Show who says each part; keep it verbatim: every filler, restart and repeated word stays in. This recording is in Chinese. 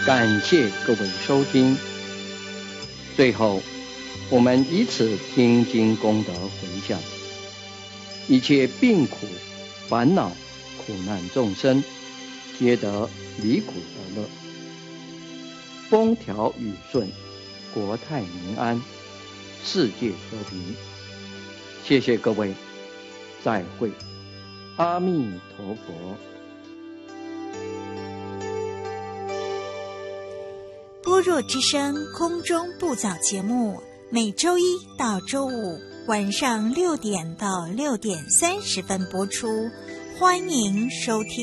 Speaker 1: 感谢各位收听。最后，我们以此听经功德回向，一切病苦、烦恼、苦难众生，皆得离苦得乐，风调雨顺，国泰民安，世界和平。谢谢各位，再会，阿弥陀佛。
Speaker 2: 般若之声空中布早节目，每周一到周五晚上六点到六点三十分播出，欢迎收听。